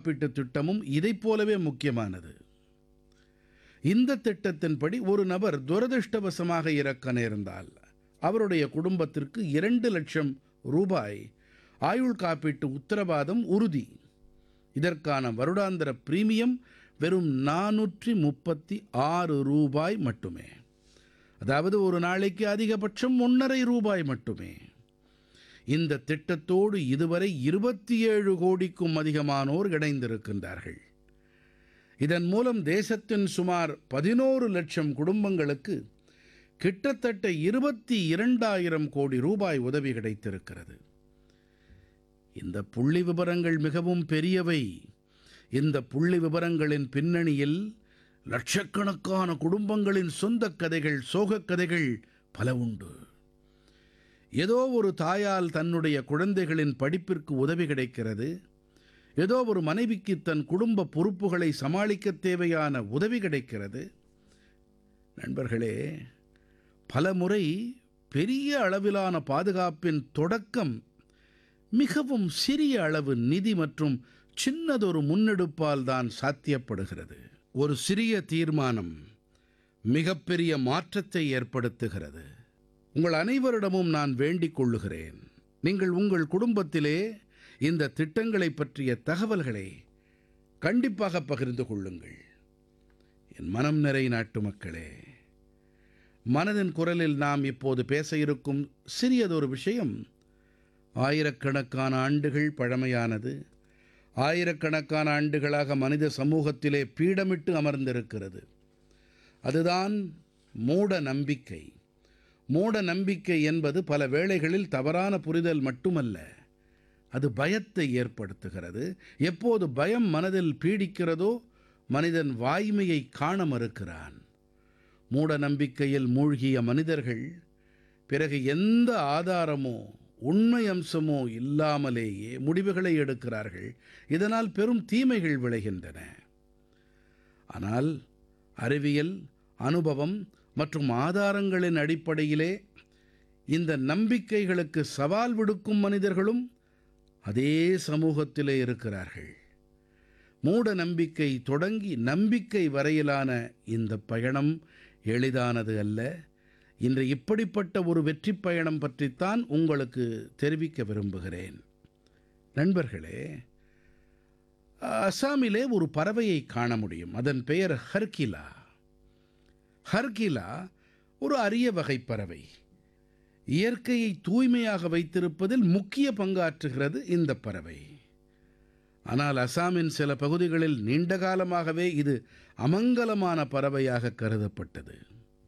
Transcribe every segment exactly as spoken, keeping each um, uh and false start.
காப்பீட்டுத் திட்டமும் இதைப் போலவே முக்கியமானது. இந்த திட்டத்தின்படி ஒரு நபர் துரதிர்ஷ்டவசமாக இறக்க நேர்ந்தால் அவருடைய குடும்பத்திற்கு இரண்டு லட்சம் ரூபாய் ஆயுள் காப்பீட்டு உத்தரவாதம் உறுதி. இதற்கான வருடாந்திர பிரீமியம் வெறும் நானூற்றி முப்பத்தி ஆறு ரூபாய் மட்டுமே. அதாவது ஒரு நாளைக்கு அதிகபட்சம் ஒன்றரை ரூபாய் மட்டுமே. இந்த திட்டத்தோடு இதுவரை இருபத்தி ஏழு கோடிக்கும் அதிகமானோர் இணைந்திருக்கின்றார்கள். இதன் மூலம் தேசத்தின் சுமார் பதினொரு லட்சம் குடும்பங்களுக்கு கிட்டத்தட்ட இருபத்தி இரண்டாயிரம் கோடி ரூபாய் உதவி கிடைத்திருக்கிறது. இந்த புள்ளி விவரங்கள் மிகவும் பெரியவை. இந்த புள்ளி விவரங்களின் பின்னணியில் லட்சக்கணக்கான குடும்பங்களின் சொந்தக் கதைகள், சோகக் கதைகள் பல உண்டு. ஏதோ ஒரு தாயால் தன்னுடைய குழந்தைகளின் படிப்பிற்கு உதவி கிடைக்கிறது. ஏதோ ஒரு மனைவிக்கு தன் குடும்ப பொறுப்புகளை சமாளிக்க தேவையான உதவி கிடைக்கிறது. நண்பர்களே, பல முறை பெரிய அளவிலான பாதுகாப்பின் தொடக்கம் மிகவும் சிறிய அளவு நிதி மற்றும் சின்னதொரு முன்னெடுப்பால் தான் சாத்தியப்படுகிறது. ஒரு சிறிய தீர்மானம் மிகப்பெரிய மாற்றத்தை ஏற்படுத்துகிறது. உங்கள் அனைவரிடமும் நான் வேண்டிக் கொள்ளுகிறேன், நீங்கள் உங்கள் குடும்பத்திலே இந்த திட்டங்களைப் பற்றிய தகவல்களை கண்டிப்பாக பகிர்ந்து கொள்ளுங்கள். என் மனம் நிறை நாட்டுமக்களே, மனதின் குரலில் நாம் இப்போது பேச இருக்கும் சிறியதொரு விஷயம் ஆயிரக்கணக்கான ஆண்டுகள் பழமையானது. ஆயிரக்கணக்கான ஆண்டுகளாக மனித சமூகத்திலே பீடமிட்டு அமர்ந்திருக்கிறது. அதுதான் மூட நம்பிக்கை. மூட நம்பிக்கை என்பது பல வேளைகளில் தவறான புரிதல் மட்டுமல்ல, அது பயத்தை ஏற்படுத்துகிறது. எப்போது பயம் மனதில் பீடிக்கிறதோ மனிதன் வாய்மையை காண மறுக்கிறான். மூட நம்பிக்கையில் மூழ்கிய மனிதர்கள் பிறகு எந்த ஆதாரமோ உண்மை அம்சமோ இல்லாமலேயே முடிவுகளை எடுக்கிறார்கள். இதனால் பெரும் தீமைகள் விளைகின்றன. ஆனால் அறிவியல், அனுபவம் மற்றும் ஆதாரங்களின் அடிப்படையிலே இந்த நம்பிக்கைகளுக்கு சவால் விடுக்கும் மனிதர்களும் அதே சமூகத்திலே இருக்கிறார்கள். மூட நம்பிக்கை தொடங்கி நம்பிக்கை வரையிலான இந்த பயணம் எளிதானது அல்ல. இன்று இப்படிப்பட்ட ஒரு வெற்றி பயணம் பற்றித்தான் உங்களுக்கு தெரிவிக்க விரும்புகிறேன். நண்பர்களே, அசாமிலே ஒரு பறவையை காண முடியும். அதன் பெயர் ஹர்கிலா. ஹர்கிலா ஒரு அரிய வகை பறவை. இயற்கையை தூய்மையாக வைத்திருப்பதில் முக்கிய பங்காற்றுகிறது இந்த பறவை. ஆனால் அசாமின் சில பகுதிகளில் நீண்ட காலமாகவே இது அமங்கலமான பறவையாக கருதப்பட்டது.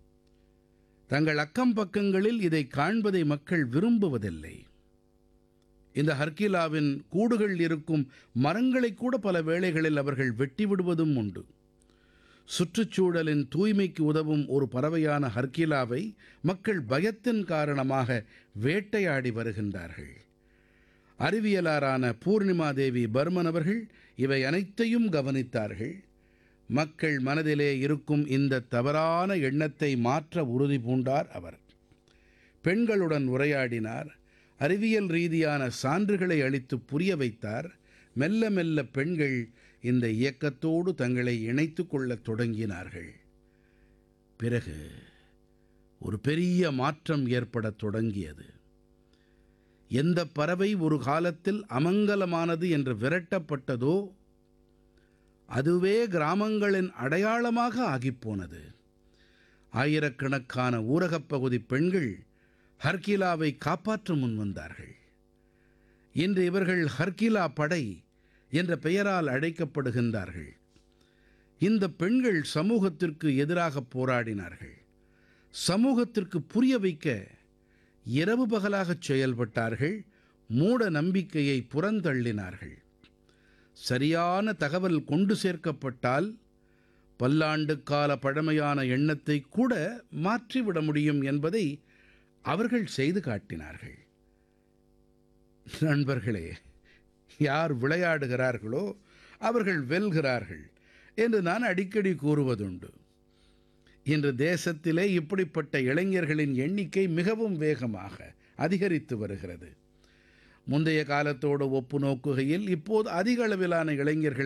தங்கள் அக்கம் பக்கங்களில் இதை காண்பதை மக்கள் விரும்புவதில்லை. இந்த ஹர்கிலாவின் கூடுகள் இருக்கும் மரங்களை கூட பல வேளைகளில் அவர்கள் வெட்டி விடுவதும் உண்டு. சுற்றுச்சூழலின் தூய்மைக்கு உதவும் ஒரு பறவையான ஹர்கிலாவை மக்கள் பயத்தின் காரணமாக வேட்டையாடி வருகின்றார்கள். அறிவியலாரான பூர்ணிமா தேவி பர்மன் அவர்கள் இவை அனைத்தையும் கவனித்தார்கள். மக்கள் மனதிலே இருக்கும் இந்த தவறான எண்ணத்தை மாற்ற உறுதி பூண்டார் அவர். பெண்களுடன் உரையாடினார். அறிவியல் ரீதியான சான்றுகளை அளித்து புரிய வைத்தார். மெல்ல மெல்ல பெண்கள் இந்த இயக்கத்தோடு தங்களை இணைத்துக் கொள்ளத் தொடங்கினார்கள். பிறகு ஒரு பெரிய மாற்றம் ஏற்படத் தொடங்கியது. எந்த பறவை ஒரு காலத்தில் அமங்கலமானது என்று விரட்டப்பட்டதோ அதுவே கிராமங்களின் அடையாளமாக ஆகிப்போனது. ஆயிரக்கணக்கான ஊரகப் பகுதி பெண்கள் ஹர்கிலாவை காப்பாற்ற முன்வந்தார்கள். இன்று இவர்கள் ஹர்கிலா படை என்ற பெயரால் அழைக்கப்படுகின்றார்கள். இந்த பெண்கள் சமூகத்திற்கு எதிராக போராடினார்கள். சமூகத்திற்கு புரிய வைக்க இரவு பகலாகச் செயல்பட்டார்கள். மூட நம்பிக்கையை புறந்தள்ளினார்கள். சரியான தகவல் கொண்டு சேர்க்கப்பட்டால் பல்லாண்டுக்கால பழமையான எண்ணத்தை கூட மாற்றிவிட முடியும் என்பதை அவர்கள் செய்து காட்டினார்கள். நண்பர்களே, யார் விளையாடுகிறார்களோ அவர்கள் வெல்கிறார்கள் என்று நான் அடிக்கடி கூறுவதுண்டு. இன்று தேசத்திலே இப்படிப்பட்ட இளைஞர்களின் எண்ணிக்கை மிகவும் வேகமாக அதிகரித்து வருகிறது. முந்தைய காலத்தோடு ஒப்பு நோக்குகையில் இப்போது அதிக அளவிலான இளைஞர்கள்